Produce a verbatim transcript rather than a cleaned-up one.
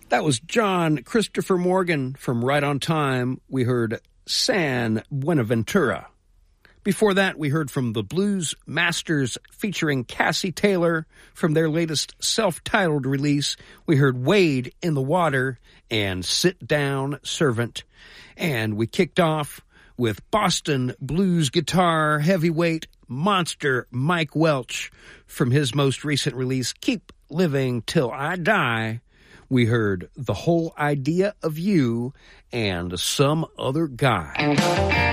That was John Christopher Morgan from Right on Time. We heard San Buenaventura. Before that, we heard from the Blues Masters featuring Cassie Taylor from their latest self-titled release. We heard Wade in the Water and Sit Down Servant. And we kicked off with Boston blues guitar heavyweight monster Mike Welch from his most recent release, Keep Living Till I Die. We heard The Whole Idea of You and Some Other Guy.